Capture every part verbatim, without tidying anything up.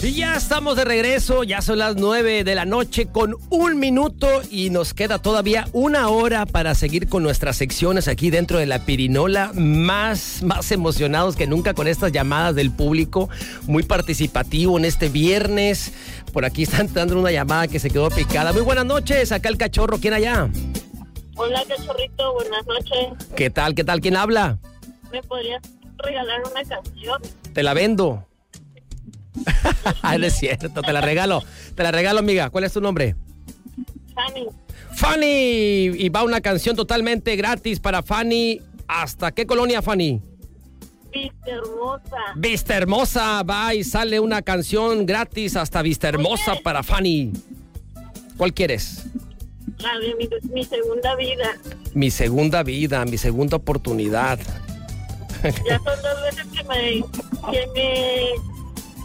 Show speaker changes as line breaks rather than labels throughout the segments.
Y ya estamos de regreso, ya son las nueve de la noche con un minuto y nos queda todavía una hora para seguir con nuestras secciones aquí dentro de la Pirinola, más, más emocionados que nunca con estas llamadas del público, muy participativo en este viernes. Por aquí están dando una llamada que se quedó picada. Muy buenas noches, acá el Cachorro, ¿quién allá?
Hola, Cachorrito, buenas noches.
¿Qué tal, qué tal, quién habla?
¿Me podrías regalar una canción?
Te la vendo. No es cierto, te la regalo. Te la regalo, amiga. ¿Cuál es tu nombre?
Fanny.
Fanny. Y va una canción totalmente gratis para Fanny. ¿Hasta qué colonia, Fanny?
Vista Hermosa.
Vista Hermosa. Va y sale una canción gratis hasta Vista Hermosa. Oye, para Fanny. ¿Cuál quieres?
La de mi, mi segunda vida.
Mi segunda vida, mi segunda oportunidad.
Ya son dos veces que me... Que me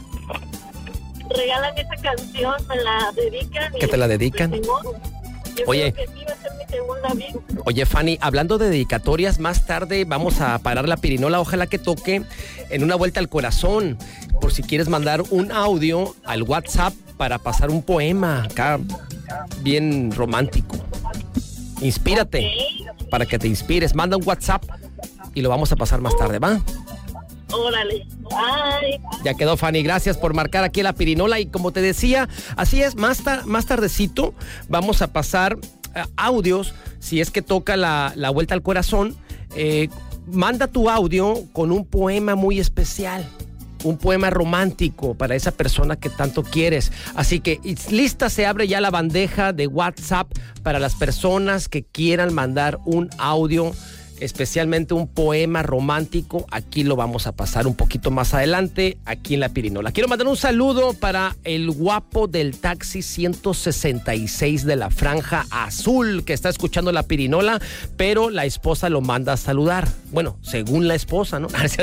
regalan esa canción, me la dedican.
¿Que te la dedican?
Yo
Oye,
creo que sí va a ser mi segunda vida.
Oye, Fanny, hablando de dedicatorias, más tarde vamos a parar la pirinola. Ojalá que toque en una vuelta al corazón. Por si quieres mandar un audio al WhatsApp para pasar un poema acá, bien romántico. Inspírate, okay, para que te inspires. Manda un WhatsApp y lo vamos a pasar más tarde, ¿va?
Órale. Bye.
Ya quedó, Fanny. Gracias por marcar aquí la pirinola. Y como te decía, así es, más, tar- más tardecito vamos a pasar uh, audios. Si es que toca la, la vuelta al corazón, eh, manda tu audio con un poema muy especial. Un poema romántico para esa persona que tanto quieres. Así que lista, se abre ya la bandeja de WhatsApp para las personas que quieran mandar un audio, especialmente un poema romántico. Aquí lo vamos a pasar un poquito más adelante, aquí en la pirinola. Quiero mandar un saludo para el guapo del taxi ciento sesenta y seis de la Franja Azul, que está escuchando la pirinola, pero la esposa lo manda a saludar. Bueno, según la esposa, ¿no?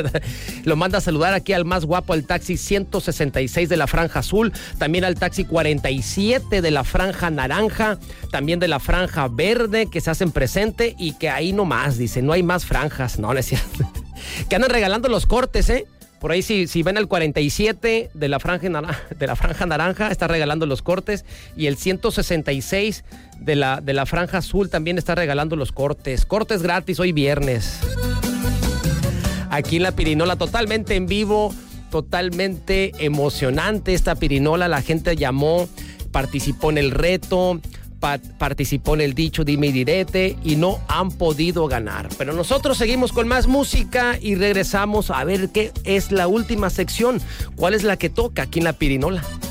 Lo manda a saludar aquí al más guapo, al taxi ciento sesenta y seis de la Franja Azul, también al taxi cuarenta y siete de la Franja Naranja, también de la Franja Verde, que se hacen presente y que ahí nomás, dicen, no hay más franjas, no, no es cierto. Que andan regalando los cortes, ¿eh? Por ahí si, si ven el cuarenta y siete de la franja naranja, de la franja naranja, está regalando los cortes, y el ciento sesenta y seis de la, de la Franja Azul también está regalando los cortes. Cortes gratis hoy viernes. Aquí en la pirinola, totalmente en vivo, totalmente emocionante esta pirinola. La gente llamó, participó en el reto, participó en el dicho dime y direte y no han podido ganar. Pero nosotros seguimos con más música y regresamos a ver qué es la última sección, cuál es la que toca aquí en la pirinola.